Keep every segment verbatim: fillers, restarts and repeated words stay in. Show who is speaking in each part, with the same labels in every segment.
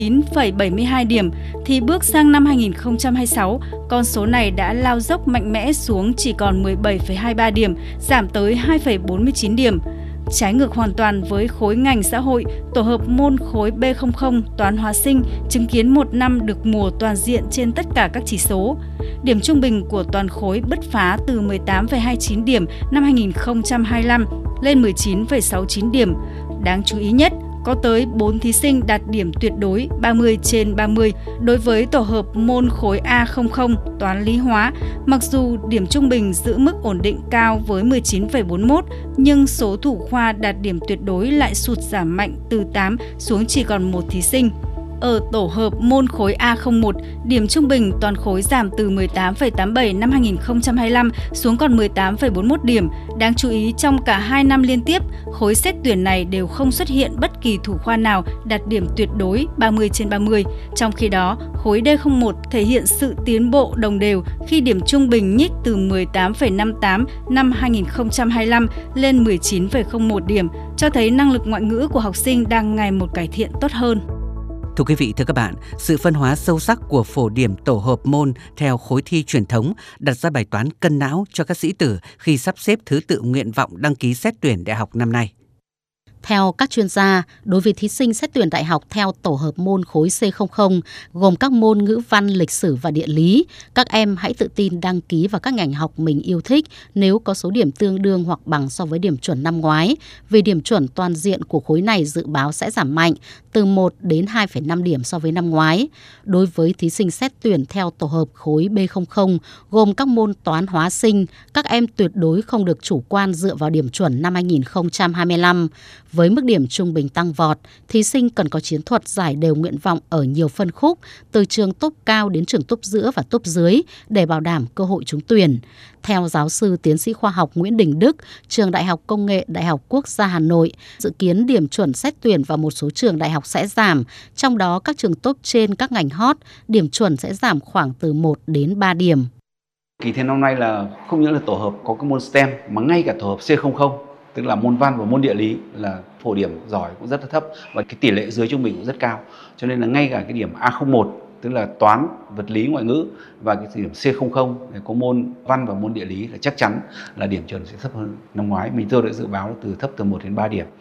Speaker 1: chín phẩy bảy mươi hai điểm, thì bước sang năm hai nghìn không trăm hai mươi sáu, con số này đã lao dốc mạnh mẽ xuống chỉ còn mười bảy phẩy hai mươi ba điểm, giảm tới hai phẩy bốn mươi chín điểm. Trái ngược hoàn toàn với khối ngành xã hội, tổ hợp môn khối B không không toán hóa sinh chứng kiến một năm được mùa toàn diện trên tất cả các chỉ số. Điểm trung bình của toàn khối bứt phá từ mười tám phẩy hai mươi chín điểm năm hai nghìn không trăm hai mươi lăm lên mười chín phẩy sáu mươi chín điểm. Đáng chú ý nhất, có tới bốn thí sinh đạt điểm tuyệt đối ba mươi trên ba mươi đối với tổ hợp môn khối A không không toán lý hóa. Mặc dù điểm trung bình giữ mức ổn định cao với mười chín phẩy bốn mươi mốt, nhưng số thủ khoa đạt điểm tuyệt đối lại sụt giảm mạnh từ tám xuống chỉ còn một thí sinh. Ở tổ hợp môn khối A không một, điểm trung bình toàn khối giảm từ mười tám phẩy tám mươi bảy năm hai nghìn không trăm hai mươi lăm xuống còn mười tám phẩy bốn mươi mốt điểm. Đáng chú ý, trong cả hai năm liên tiếp, khối xét tuyển này đều không xuất hiện bất kỳ thủ khoa nào đạt điểm tuyệt đối ba mươi trên ba mươi. Trong khi đó, khối D không một thể hiện sự tiến bộ đồng đều khi điểm trung bình nhích từ mười tám phẩy năm mươi tám năm hai nghìn không trăm hai mươi lăm lên mười chín phẩy không một điểm, cho thấy năng lực ngoại ngữ của học sinh đang ngày một cải thiện tốt hơn.
Speaker 2: Thưa quý vị, thưa các bạn, sự phân hóa sâu sắc của phổ điểm tổ hợp môn theo khối thi truyền thống đặt ra bài toán cân não cho các sĩ tử khi sắp xếp thứ tự nguyện vọng đăng ký xét tuyển đại học năm nay.
Speaker 3: Theo các chuyên gia, đối với thí sinh xét tuyển đại học theo tổ hợp môn khối C không không gồm các môn ngữ văn, lịch sử và địa lý, các em hãy tự tin đăng ký vào các ngành học mình yêu thích nếu có số điểm tương đương hoặc bằng so với điểm chuẩn năm ngoái. Vì điểm chuẩn toàn diện của khối này dự báo sẽ giảm mạnh từ một đến hai phẩy năm điểm so với năm ngoái. Đối với thí sinh xét tuyển theo tổ hợp khối B không không gồm các môn toán hóa sinh, các em tuyệt đối không được chủ quan dựa vào điểm chuẩn năm hai nghìn không trăm hai mươi lăm. Với mức điểm trung bình tăng vọt, thí sinh cần có chiến thuật giải đều nguyện vọng ở nhiều phân khúc, từ trường top cao đến trường top giữa và top dưới để bảo đảm cơ hội trúng tuyển. Theo giáo sư tiến sĩ khoa học Nguyễn Đình Đức, trường Đại học Công nghệ Đại học Quốc gia Hà Nội, dự kiến điểm chuẩn xét tuyển vào một số trường đại học sẽ giảm, trong đó các trường top trên các ngành hot, điểm chuẩn sẽ giảm khoảng từ một đến ba điểm.
Speaker 4: Kỳ thi năm nay là không những là tổ hợp có các môn ét tê e em mà ngay cả tổ hợp C không không, tức là môn văn và môn địa lý là phổ điểm giỏi cũng rất là thấp và cái tỷ lệ dưới trung bình cũng rất cao. Cho nên là ngay cả cái điểm A không một, tức là toán, vật lý, ngoại ngữ và cái điểm C không không có môn văn và môn địa lý là chắc chắn là điểm chuẩn sẽ thấp hơn năm ngoái. Mình tôi đã dự báo là từ thấp từ một đến ba điểm.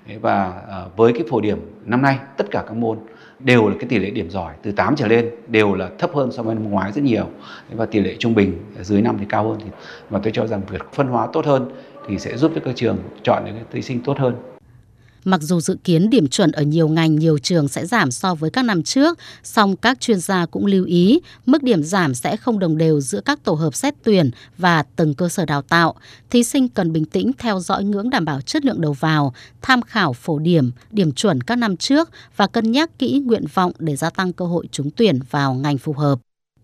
Speaker 4: Và với cái phổ điểm năm nay tất cả các môn đều là cái tỷ lệ điểm giỏi từ tám trở lên đều là thấp hơn so với năm ngoái rất nhiều, và tỷ lệ trung bình dưới năm thì cao hơn. Và tôi cho rằng việc phân hóa tốt hơn thì sẽ giúp cho các trường chọn những thí sinh tốt hơn.
Speaker 3: Mặc dù dự kiến điểm chuẩn ở nhiều ngành, nhiều trường sẽ giảm so với các năm trước, song các chuyên gia cũng lưu ý mức điểm giảm sẽ không đồng đều giữa các tổ hợp xét tuyển và từng cơ sở đào tạo. Thí sinh cần bình tĩnh theo dõi ngưỡng đảm bảo chất lượng đầu vào, tham khảo phổ điểm, điểm chuẩn các năm trước và cân nhắc kỹ nguyện vọng để gia tăng cơ hội trúng tuyển vào ngành phù hợp.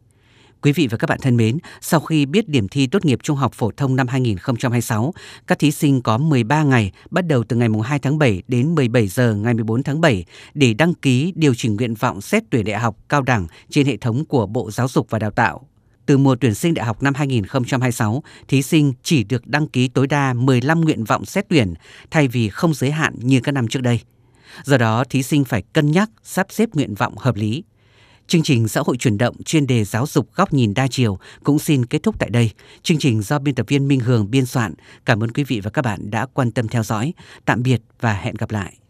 Speaker 2: Quý vị và các bạn thân mến, sau khi biết điểm thi tốt nghiệp trung học phổ thông năm hai nghìn không trăm hai mươi sáu, các thí sinh có mười ba ngày bắt đầu từ ngày hai tháng bảy đến mười bảy giờ ngày mười bốn tháng bảy để đăng ký điều chỉnh nguyện vọng xét tuyển đại học cao đẳng trên hệ thống của Bộ Giáo dục và Đào tạo. Từ mùa tuyển sinh đại học năm hai nghìn không trăm hai mươi sáu, thí sinh chỉ được đăng ký tối đa mười lăm nguyện vọng xét tuyển thay vì không giới hạn như các năm trước đây. Do đó, thí sinh phải cân nhắc sắp xếp nguyện vọng hợp lý. Chương trình Xã hội chuyển động chuyên đề giáo dục góc nhìn đa chiều cũng xin kết thúc tại đây. Chương trình do biên tập viên Minh Hường biên soạn. Cảm ơn quý vị và các bạn đã quan tâm theo dõi. Tạm biệt và hẹn gặp lại.